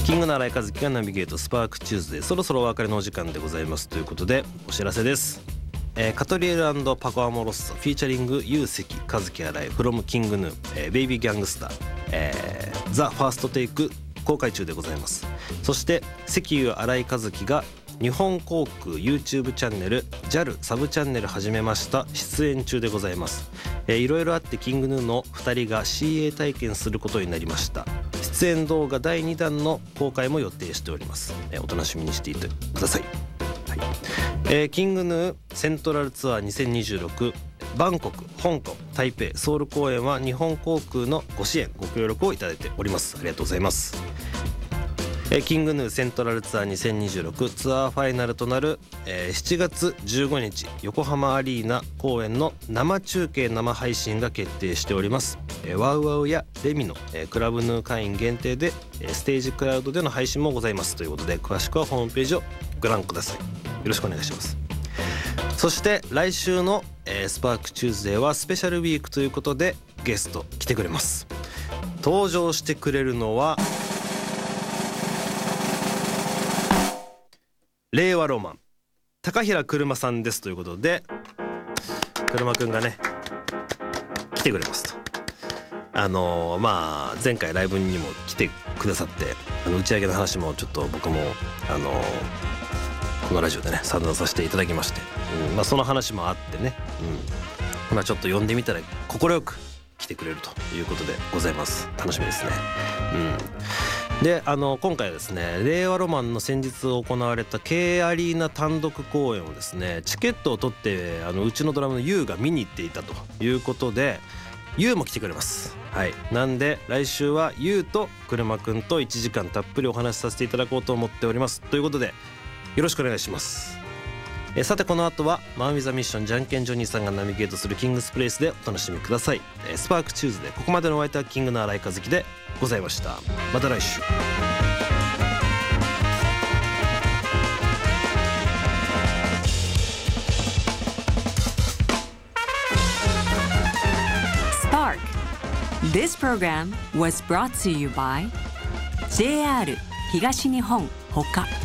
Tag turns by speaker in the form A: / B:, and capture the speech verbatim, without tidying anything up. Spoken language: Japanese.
A: キングの新井和樹がナビゲートスパークチューズデー、そろそろお別れのお時間でございますということでお知らせです。えー、カトリエル&パコアモロッソフィーチャリングユウセキ和樹新井 from キングヌー、えー、ベイビーギャングスター、えー、ザ・ファーストテイク公開中でございます。そして関優新井和樹が日本航空 YouTube チャンネル ジャル サブチャンネル始めました出演中でございます。えー、いろいろあってキングヌーのふたりが シーエー 体験することになりました。出演動画だいにだんの公開も予定しております。えー、お楽しみにしていてください。はい。えー、キングヌーセントラルツアーにせんにじゅうろくバンコク、香港、台北、ソウル公演は日本航空のご支援ご協力をいただいております。ありがとうございます。えー、キングヌーセントラルツアーにせんにじゅうろくツアーファイナルとなる、えー、しちがつじゅうごにち横浜アリーナ公演の生中継生配信が決定しております。えー、ワウワウやレミの、えー、クラブヌー会員限定で、えー、ステージクラウドでの配信もございますということで、詳しくはホームページをご覧ください。よろしくお願いします。そして来週の、えー、スパークチューズデーはスペシャルウィークということでゲスト来てくれます。登場してくれるのは令和ロマン高平車さんですということで、車くんがね来てくれますと。あのー、まあ前回ライブにも来てくださって、あの打ち上げの話もちょっと僕もあのー、このラジオでね散々させていただきまして、うん、まあその話もあってね、うん、まあちょっと呼んでみたら快く来てくれるということでございます。楽しみですね。うん、であの今回はですね、令和ロマンの先日行われた K アリーナ単独公演をですね、チケットを取ってあのうちのドラムのユウが見に行っていたということで、ユウも来てくれます。はい、なんで来週はユウと車くんといちじかんたっぷりお話しさせていただこうと思っておりますということで、よろしくお願いします。えさてこの後はマン・ウィザ・ミッションじゃんけんジョニーさんがナビゲートするキングスプレイスでお楽しみください。えスパークチューズでここまでのお相手はキングの新井和樹でございました。また来週。
B: Spark. This program was brought to you by ジェイアール 東日本ほか。